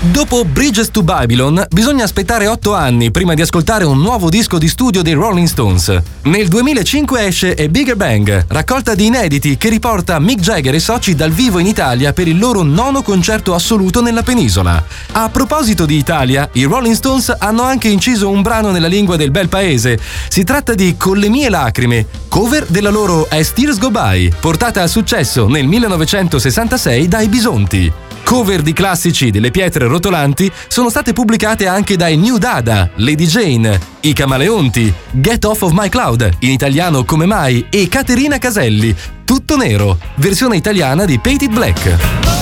Dopo Bridges to Babylon, bisogna aspettare 8 anni prima di ascoltare un nuovo disco di studio dei Rolling Stones. Nel 2005 esce A Bigger Bang, raccolta di inediti che riporta Mick Jagger e soci dal vivo in Italia per il loro 9° concerto assoluto nella penisola. A proposito di Italia, i Rolling Stones hanno anche inciso un brano nella lingua del bel paese. Si tratta di Con le mie lacrime, cover della loro As Tears Go By, portata al successo nel 1966 dai Bisonti. Cover di classici delle pietre rotolanti sono state pubblicate anche dai New Dada, Lady Jane, I Camaleonti, Get Off of My Cloud, in italiano Come Mai, e Caterina Caselli, Tutto Nero, versione italiana di Painted Black.